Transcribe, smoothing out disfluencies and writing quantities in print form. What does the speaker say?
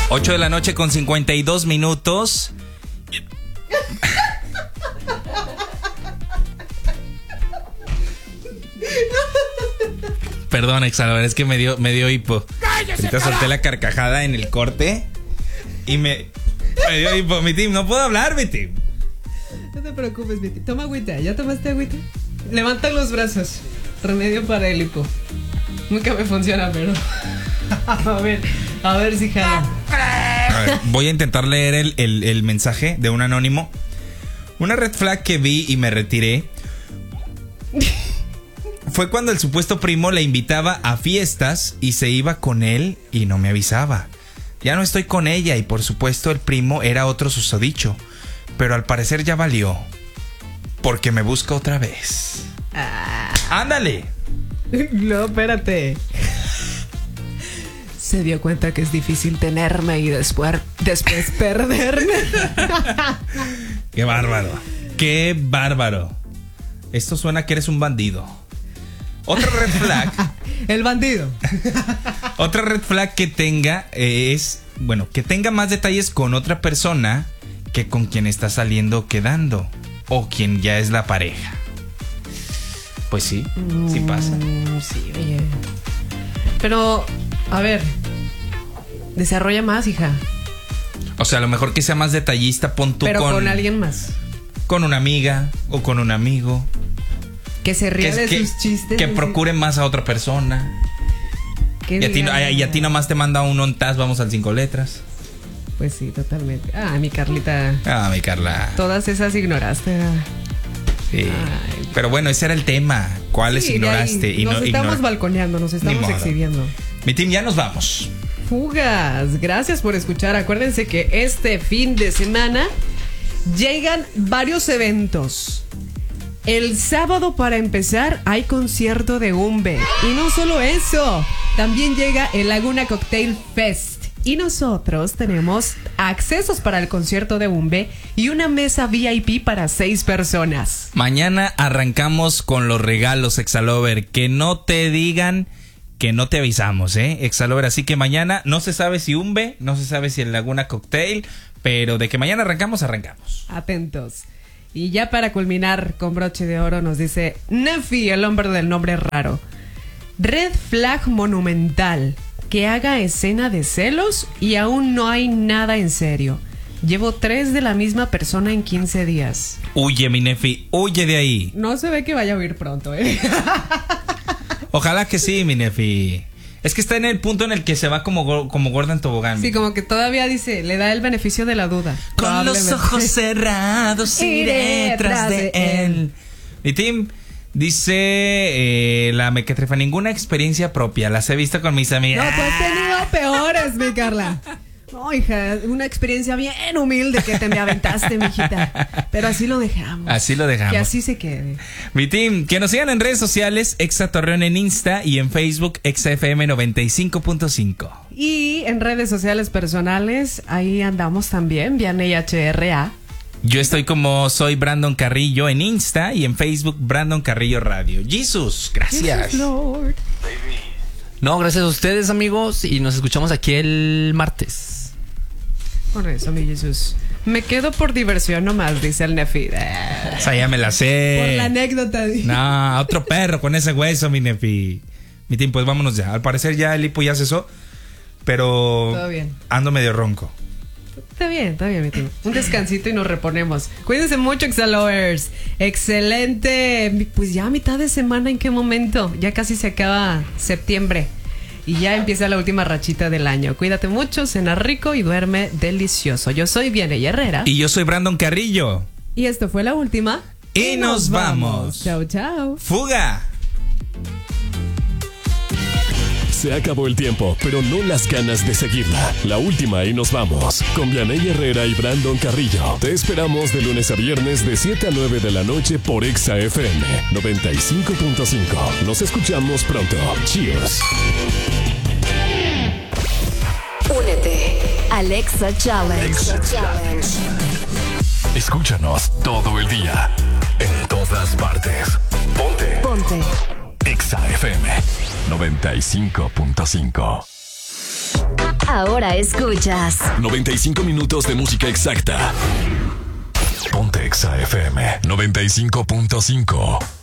8 de la noche con 52 minutos. Perdón, Exalor, es que me dio hipo. Ahorita solté la carcajada en el corte y me dio hipo. Mi team, no puedo hablar, mi team. No te preocupes, mi team. Toma agüita, ¿ya tomaste agüita? Levanta los brazos. Remedio para el hipo. Nunca me funciona, pero... A ver si jala. A ver, voy a intentar leer el mensaje de un anónimo. Una red flag que vi y me retiré fue cuando el supuesto primo le invitaba a fiestas y se iba con él y no me avisaba. Ya no estoy con ella y por supuesto el primo era otro susodicho, pero al parecer ya valió porque me busca otra vez. ¡Ándale! No, espérate. Se dio cuenta que es difícil tenerme y después perderme. ¡Qué bárbaro! ¡Qué bárbaro! Esto suena que eres un bandido. Otra red flag. El bandido. Otra red flag que tenga es, bueno, que tenga más detalles con otra persona que con quien está saliendo o quedando, o quien ya es la pareja. Pues sí, sí pasa. Sí, oye. Pero, a ver, desarrolla más, hija. O sea, a lo mejor que sea más detallista, pon tú pero con alguien más. Con una amiga o con un amigo. Que se ría de sus chistes. Que procure más a otra persona. Y a ti nomás te manda un ontas, vamos al 5 letras. Pues sí, totalmente. Mi Carlita. Mi Carla. Todas esas ignoraste. Sí. Pero bueno, ese era el tema. ¿Cuáles ignoraste? Y nos estamos balconeando, nos estamos exhibiendo. Mi team, ya nos vamos. Fugas, gracias por escuchar. Acuérdense que este fin de semana llegan varios eventos. El sábado, para empezar, hay concierto de Umbe. Y no solo eso, también llega el Laguna Cocktail Fest. Y nosotros tenemos accesos para el concierto de Umbe y una mesa VIP para 6 personas. Mañana arrancamos con los regalos, Exalover. Que no te digan que no te avisamos, Exalover. Así que mañana no se sabe si Umbe, no se sabe si el Laguna Cocktail, pero de que mañana arrancamos. Atentos. Y ya para culminar con broche de oro nos dice Nefi, el hombre del nombre raro. Red flag monumental. Que haga escena de celos y aún no hay nada en serio. Llevo 3 de la misma persona en 15 días. Huye, mi Nefi, huye de ahí. No se ve que vaya a huir pronto, Ojalá que sí, mi Nefi. Es que está en el punto en el que se va como gorda en tobogán. Sí, como que todavía dice, le da el beneficio de la duda. Con los ojos cerrados iré tras de él. Mi team dice la mequetrefa, ninguna experiencia propia, las he visto con mis amigas. No, pues he tenido peores, mi Carla. No, hija, una experiencia bien humilde que te me aventaste, mijita. Pero así lo dejamos. Que así se quede. Mi team, que nos sigan en redes sociales, Exa Torreón en Insta y en Facebook, Exa FM 95.5. Y en redes sociales personales, ahí andamos también, Vianey HRA. Yo estoy como soy Brandon Carrillo en Insta y en Facebook, Brandon Carrillo Radio. Jesus, gracias. Jesus Lord. No, gracias a ustedes, amigos, y nos escuchamos aquí el martes. Por eso, mi Jesús. Me quedo por diversión nomás, dice el Nefi. O sea, ya me la sé. Por la anécdota. No, otro perro con ese hueso, mi Nefi. Mi team, pues vámonos ya. Al parecer ya el hipo ya cesó, pero todo bien. Ando medio ronco. Está bien, mi team. Un descansito y nos reponemos. Cuídense mucho, Exalovers. Excelente. Pues ya a mitad de semana, ¿en qué momento? Ya casi se acaba septiembre. Y ya empieza la última rachita del año. Cuídate mucho, cena rico y duerme delicioso. Yo soy Vianey Herrera. Y yo soy Brandon Carrillo. Y esto fue la última. Y nos vamos. Chao, chao. ¡Fuga! Se acabó el tiempo, pero no las ganas de seguirla. La última y nos vamos. Con Vianey Herrera y Brandon Carrillo. Te esperamos de lunes a viernes de 7 a 9 de la noche por Exa FM 95.5. Nos escuchamos pronto. Cheers. Únete al Exa Challenge. Escúchanos todo el día. En todas partes. Ponte. Exa FM 95.5. Ahora escuchas 95 minutos de música exacta. Ponte Exa FM 95.5.